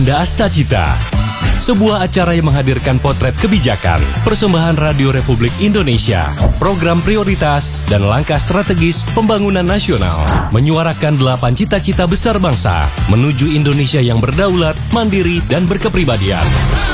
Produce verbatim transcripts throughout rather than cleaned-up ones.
Anda Astacita, sebuah acara yang menghadirkan potret kebijakan, persembahan Radio Republik Indonesia, program prioritas, dan langkah strategis pembangunan nasional, menyuarakan delapan cita-cita besar bangsa menuju Indonesia yang berdaulat, mandiri, dan berkepribadian.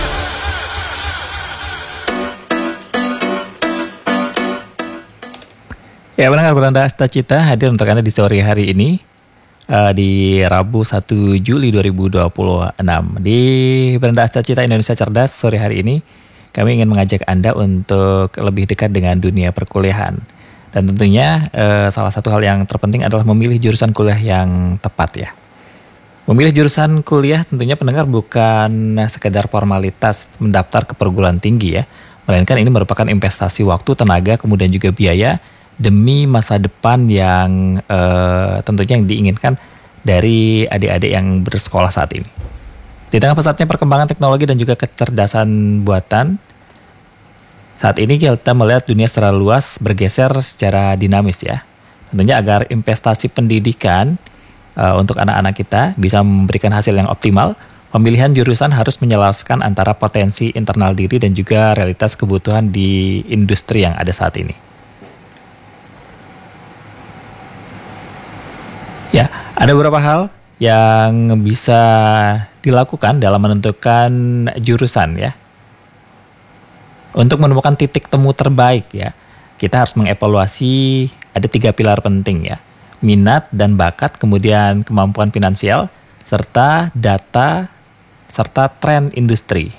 Ya, pendengar beranda Astacita hadir untuk Anda di sore hari ini, uh, di Rabu satu Juli dua ribu dua puluh enam. Di beranda Astacita Indonesia Cerdas sore hari ini, kami ingin mengajak Anda untuk lebih dekat dengan dunia perkuliahan. Dan tentunya uh, salah satu hal yang terpenting adalah memilih jurusan kuliah yang tepat ya. Memilih jurusan kuliah tentunya pendengar bukan sekedar formalitas mendaftar ke perguruan tinggi ya, melainkan ini merupakan investasi waktu, tenaga, kemudian juga biaya demi masa depan yang uh, tentunya yang diinginkan dari adik-adik yang bersekolah saat ini. Di tengah pesatnya perkembangan teknologi dan juga kecerdasan buatan, saat ini kita melihat dunia secara luas bergeser secara dinamis ya. Tentunya agar investasi pendidikan uh, untuk anak-anak kita bisa memberikan hasil yang optimal, pemilihan jurusan harus menyelaraskan antara potensi internal diri dan juga realitas kebutuhan di industri yang ada saat ini. Ya, ada beberapa hal yang bisa dilakukan dalam menentukan jurusan ya. Untuk menemukan titik temu terbaik ya, kita harus mengevaluasi ada tiga pilar penting ya. Minat dan bakat, kemudian kemampuan finansial, serta data, serta tren industri.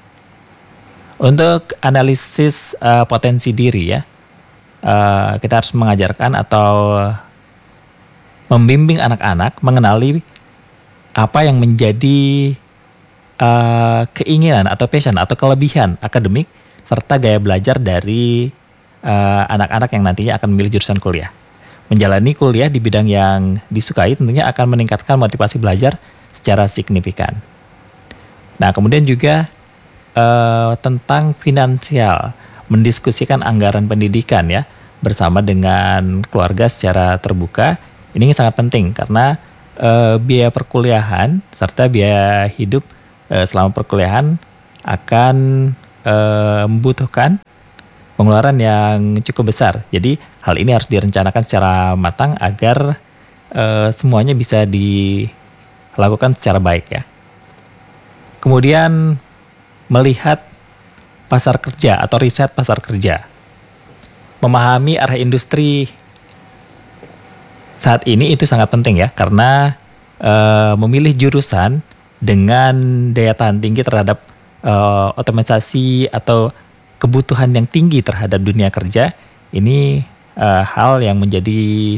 Untuk analisis uh, potensi diri ya, uh, kita harus mengajarkan atau membimbing anak-anak mengenali apa yang menjadi uh, keinginan atau passion atau kelebihan akademik serta gaya belajar dari uh, anak-anak yang nantinya akan memilih jurusan kuliah. Menjalani kuliah di bidang yang disukai tentunya akan meningkatkan motivasi belajar secara signifikan. Nah, kemudian juga uh, tentang finansial, mendiskusikan anggaran pendidikan ya bersama dengan keluarga secara terbuka. Ini sangat penting karena e, biaya perkuliahan serta biaya hidup e, selama perkuliahan akan e, membutuhkan pengeluaran yang cukup besar. Jadi hal ini harus direncanakan secara matang agar e, semuanya bisa dilakukan secara baik ya. Kemudian melihat pasar kerja atau riset pasar kerja. Memahami arah industri saat ini itu sangat penting ya, karena e, memilih jurusan dengan daya tahan tinggi terhadap e, otomatisasi atau kebutuhan yang tinggi terhadap dunia kerja, ini e, hal yang menjadi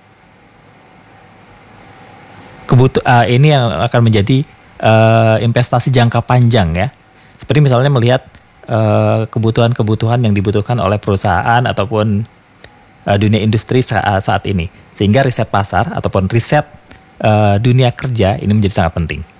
kebutuh e, ini yang akan menjadi e, investasi jangka panjang ya. Seperti misalnya melihat e, kebutuhan-kebutuhan yang dibutuhkan oleh perusahaan ataupun e, dunia industri saat, saat ini. Sehingga riset pasar ataupun riset uh, dunia kerja ini menjadi sangat penting.